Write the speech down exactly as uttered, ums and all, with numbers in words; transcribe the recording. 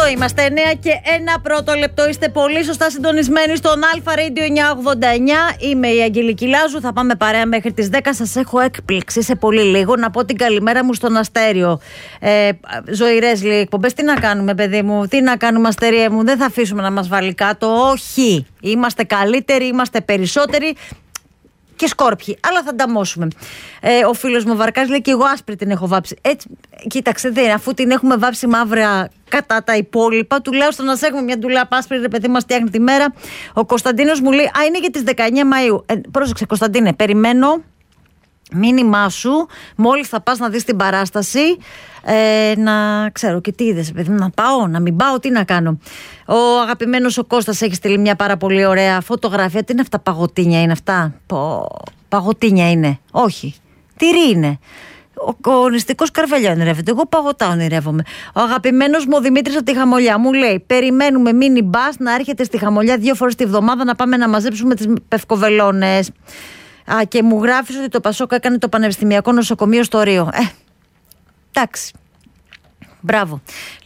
Εδώ είμαστε, εννέα και ένα πρώτο λεπτό. Είστε πολύ σωστά συντονισμένοι στον Αλφα Radio εννιακόσια ογδόντα εννιά. Είμαι η Αγγελική Λάζου. Θα πάμε παρέα μέχρι τις δέκα. Σας έχω έκπληξη σε πολύ λίγο. Να πω την καλημέρα μου στον Αστέριο. Ε, ζωηρές λέει εκπομπές. Τι να κάνουμε, παιδί μου, τι να κάνουμε, Αστέρια μου. Δεν θα αφήσουμε να μας βάλει κάτω. Όχι. Είμαστε καλύτεροι, είμαστε περισσότεροι. Και σκόρπιοι, αλλά θα ανταμώσουμε. Ε, ο φίλος μου Βαρκάς λέει και εγώ άσπρη την έχω βάψει. Έτσι, κοίταξε, δε, αφού την έχουμε βάψει μαύρα κατά τα υπόλοιπα, τουλάχιστον να σε έχουμε μια ντουλάπα άσπρη, ρε παιδί μας, φτιάχνει τη μέρα. Ο Κωνσταντίνος μου λέει, α, είναι για τις δεκαεννέα Μαΐου. Ε, πρόσεξε, Κωνσταντίνε, περιμένω μήνυμά σου μόλις θα πας να δεις την παράσταση. Ε, να ξέρω και τι είδες, παιδί, να πάω, να μην πάω, τι να κάνω. Ο αγαπημένος ο Κώστας έχει στείλει μια πάρα πολύ ωραία φωτογραφία. Τι είναι αυτά, παγωτίνια είναι αυτά? Πω, παγωτίνια είναι? Όχι, τυρί είναι. Ο, ο νηστικός καρβέλια ονειρεύεται. Εγώ παγωτά ονειρεύομαι. Ο αγαπημένος μου ο Δημήτρης από τη Χαμολιά μου λέει: περιμένουμε μίνι μπας να έρχεται στη Χαμολιά δύο φορές τη βδομάδα να πάμε να μαζέψουμε τις πευκοβελώνες. Α, και μου γράφεις ότι το Πασόκ έκανε το Πανεπιστημιακό Νοσοκομείο στο Ρίο. Ε, εντάξει. Μπράβο.